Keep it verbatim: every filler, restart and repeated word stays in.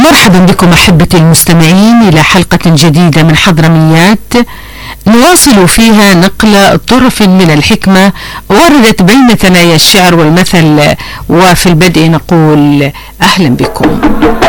مرحبا بكم أحبتي المستمعين إلى حلقة جديدة من حضرميات نواصل فيها نقل طرف من الحكمة وردت بين ثنايا الشعر والمثل، وفي البدء نقول أهلا بكم.